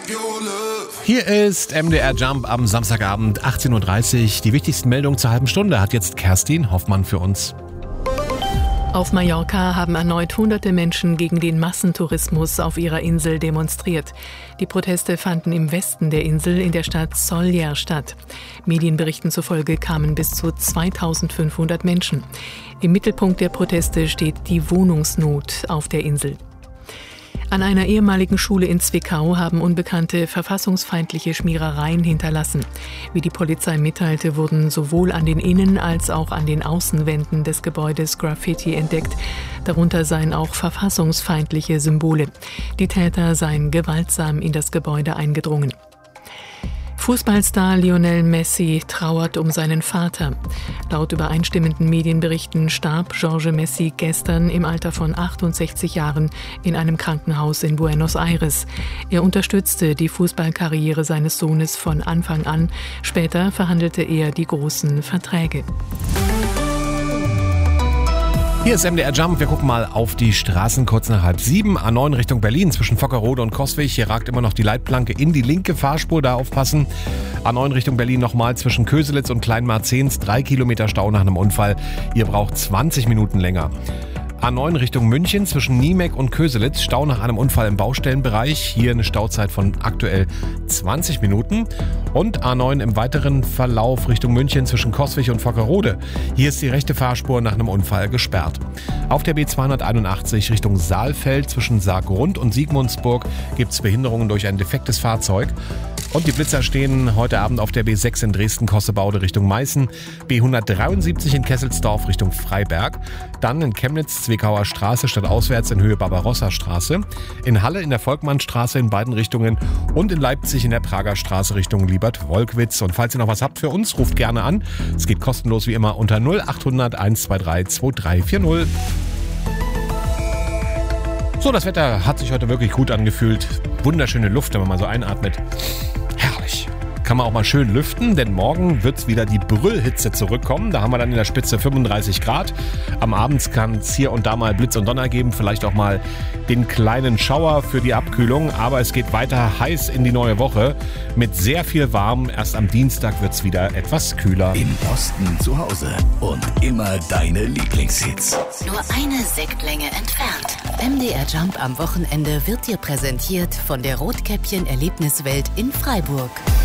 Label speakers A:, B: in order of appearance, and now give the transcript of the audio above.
A: Hier ist MDR Jump am Samstagabend 18.30 Uhr. Die wichtigsten Meldungen zur halben Stunde hat jetzt Kerstin Hoffmann für uns.
B: Auf Mallorca haben erneut hunderte Menschen gegen den Massentourismus auf ihrer Insel demonstriert. Die Proteste fanden im Westen der Insel in der Stadt Sóller statt. Medienberichten zufolge kamen bis zu 2500 Menschen. Im Mittelpunkt der Proteste steht die Wohnungsnot auf der Insel. An einer ehemaligen Schule in Zwickau haben Unbekannte verfassungsfeindliche Schmierereien hinterlassen. Wie die Polizei mitteilte, wurden sowohl an den Innen- als auch an den Außenwänden des Gebäudes Graffiti entdeckt. Darunter seien auch verfassungsfeindliche Symbole. Die Täter seien gewaltsam in das Gebäude eingedrungen. Fußballstar Lionel Messi trauert um seinen Vater. Laut übereinstimmenden Medienberichten starb Jorge Messi gestern im Alter von 68 Jahren in einem Krankenhaus in Buenos Aires. Er unterstützte die Fußballkarriere seines Sohnes von Anfang an. Später verhandelte er die großen Verträge.
A: Hier ist MDR Jump. Wir gucken mal auf die Straßen kurz nach 6:30. A9 Richtung Berlin zwischen Vockerode und Coswig. Hier ragt immer noch die Leitplanke in die linke Fahrspur. Da aufpassen. A9 Richtung Berlin nochmal zwischen Köselitz und Kleinmarzens. 3 Kilometer Stau nach einem Unfall. Ihr braucht 20 Minuten länger. A9 Richtung München zwischen Niemek und Köselitz. Stau nach einem Unfall im Baustellenbereich. Hier eine Stauzeit von aktuell 20 Minuten. Und A9 im weiteren Verlauf Richtung München zwischen Coswig und Vockerode. Hier ist die rechte Fahrspur nach einem Unfall gesperrt. Auf der B281 Richtung Saalfeld zwischen Saargrund und Sigmundsburg gibt es Behinderungen durch ein defektes Fahrzeug. Und die Blitzer stehen heute Abend auf der B6 in Dresden-Kossebaude Richtung Meißen, B173 in Kesselsdorf Richtung Freiberg, dann in Chemnitz Zwickauer Straße stadtauswärts in Höhe Barbarossa-Straße, in Halle in der Volkmannstraße in beiden Richtungen und in Leipzig in der Prager Straße Richtung Liebert-Wolkwitz. Und falls ihr noch was habt für uns, ruft gerne an. Es geht kostenlos wie immer unter 0800 123 2340. So, das Wetter hat sich heute wirklich gut angefühlt. Wunderschöne Luft, wenn man mal so einatmet. Herrlich. Kann man auch mal schön lüften, denn morgen wird wieder die Brüllhitze zurückkommen. Da haben wir dann in der Spitze 35 Grad. Am Abend kann es hier und da mal Blitz und Donner geben, vielleicht auch mal den kleinen Schauer für die Abkühlung. Aber es geht weiter heiß in die neue Woche mit sehr viel warm. Erst am Dienstag wird es wieder etwas kühler.
C: Im Osten zu Hause und immer deine Lieblingshits.
D: Nur eine Sektlänge entfernt. MDR Jump am Wochenende wird dir präsentiert von der Rotkäppchen Erlebniswelt in Freiburg.